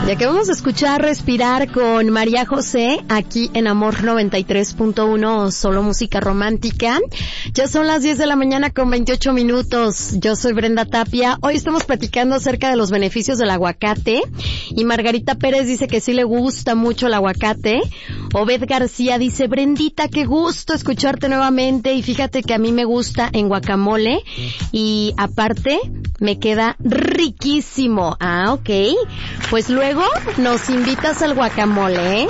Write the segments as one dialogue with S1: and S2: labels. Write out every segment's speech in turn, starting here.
S1: Ya que vamos a escuchar Respirar con María José aquí en Amor 93.1, solo música romántica. Ya son las 10 de la mañana con 28 minutos. Yo soy Brenda Tapia. Hoy estamos platicando acerca de los beneficios del aguacate. Y Margarita Pérez dice que sí le gusta mucho el aguacate. Obed García dice, Brendita, qué gusto escucharte nuevamente. Y fíjate que a mí me gusta en guacamole. Y aparte, me queda riquísimo. Ah, ok. Pues luego nos invitas al guacamole, ¿eh?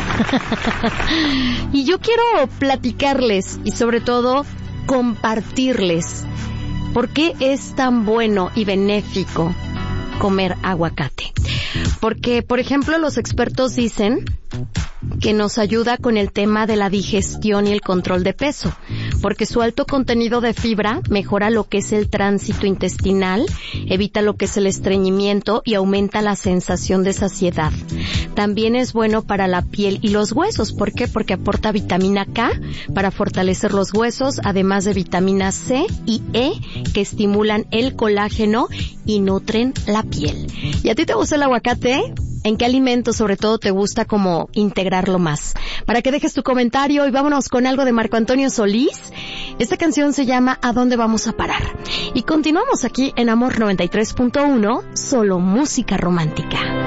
S1: Y yo quiero platicarles y sobre todo compartirles por qué es tan bueno y benéfico comer aguacate. Porque, por ejemplo, los expertos dicen que nos ayuda con el tema de la digestión y el control de peso, porque su alto contenido de fibra mejora lo que es el tránsito intestinal, evita lo que es el estreñimiento y aumenta la sensación de saciedad. También es bueno para la piel y los huesos. ¿Por qué? Porque aporta vitamina K para fortalecer los huesos, además de vitamina C y E que estimulan el colágeno y nutren la piel. ¿Y a ti te gusta el aguacate? ¿En qué alimento sobre todo te gusta como integrarlo más? Para que dejes tu comentario y vámonos con algo de Marco Antonio Solís. Esta canción se llama ¿A dónde vamos a parar? Y continuamos aquí en Amor 93.1, solo música romántica.